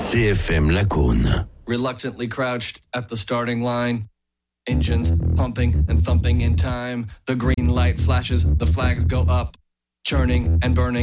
CFM Lacaune. Reluctantly crouched at the starting line. Engines pumping and thumping in time. The green light flashes, the flags go up. Churning and burning.